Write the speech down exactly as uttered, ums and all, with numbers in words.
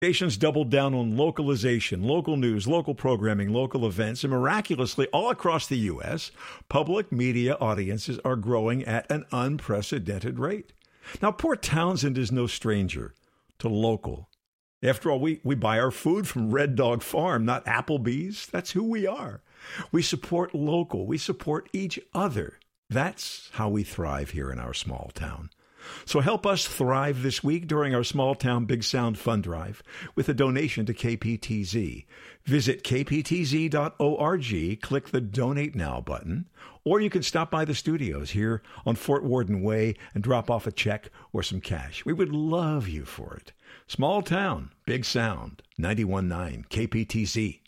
Stations doubled down on localization, local news, local programming, local events, and miraculously, all across the U S, public media audiences are growing at an unprecedented rate. Now, Port Townsend is no stranger to local. After all, we, we buy our food from Red Dog Farm, not Applebee's. That's who we are. We support local. We support each other. That's how we thrive here in our small town. So help us thrive this week during our Small Town Big Sound Fund Drive with a donation to K P T Z. Visit k p t z dot org, click the Donate Now button, or you can stop by the studios here on Fort Worden Way and drop off a check or some cash. We would love you for it. Small Town, Big Sound, ninety-one point nine K P T Z.